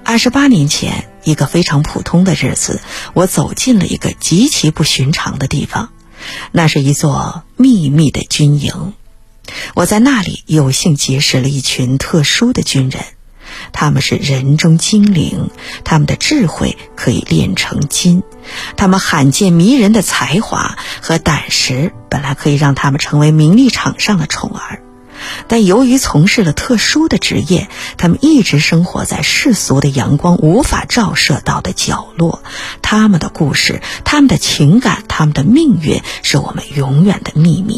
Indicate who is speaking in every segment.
Speaker 1: 28年前，一个非常普通的日子，我走进了一个极其不寻常的地方，那是一座秘密的军营。我在那里有幸结识了一群特殊的军人，他们是人中精灵，他们的智慧可以炼成金，他们罕见迷人的才华和胆识本来可以让他们成为名利场上的宠儿，但由于从事了特殊的职业，他们一直生活在世俗的阳光无法照射到的角落。他们的故事，他们的情感，他们的命运是我们永远的秘密。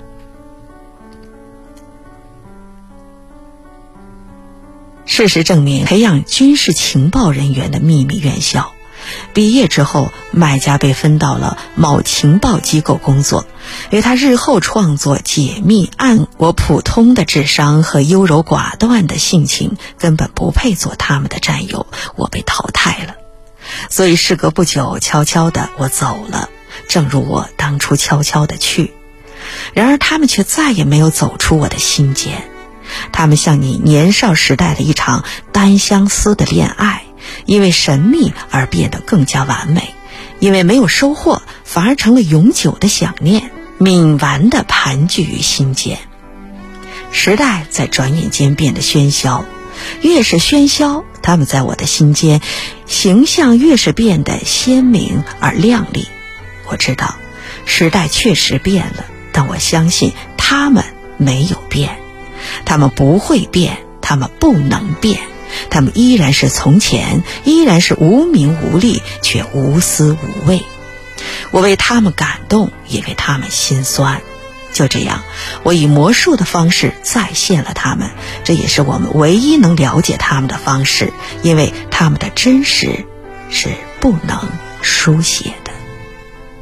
Speaker 1: 事实证明，培养军事情报人员的秘密院校，毕业之后，麦加被分到了某情报机构工作，为他日后创作解密案。我普通的智商和优柔寡断的性情根本不配做他们的战友，我被淘汰了。所以事隔不久，悄悄的我走了，正如我当初悄悄的去。然而他们却再也没有走出我的心间。他们像你年少时代的一场单相思的恋爱，因为神秘而变得更加完美，因为没有收获反而成了永久的想念，泯完的盘踞于心间。时代在转眼间变得喧嚣，越是喧嚣，他们在我的心间形象越是变得鲜明而亮丽。我知道时代确实变了，但我相信他们没有变，他们不会变，他们不能变，他们依然是从前，依然是无名无利，却无私无畏。我为他们感动，也为他们心酸。就这样，我以魔术的方式再现了他们，这也是我们唯一能了解他们的方式，因为他们的真实是不能书写。